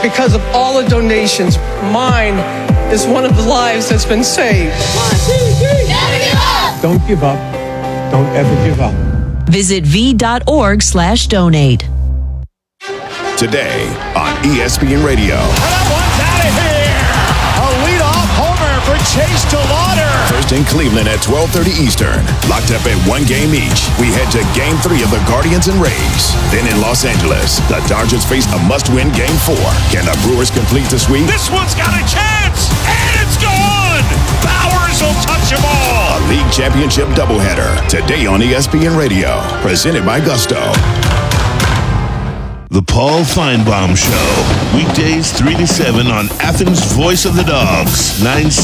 because of all the donations. Mine is one of the lives that's been saved. Never give up! Don't give up. Don't ever give up. Visit v.org/donate. Today on ESPN Radio. And that one's out of here. A leadoff homer for Chase DeLauder. First in Cleveland at 12:30 Eastern. Locked up at one game each. We head to Game 3 of the Guardians and Rays. Then in Los Angeles, the Dodgers face a must-win Game 4. Can the Brewers complete the sweep? This one's got a chance, and it's gone. Bowers will touch them all. A league championship doubleheader. Today on ESPN Radio. Presented by Gusto. The Paul Feinbaum Show. Weekdays 3 to 7 on Athens' Voice of the Dogs. 960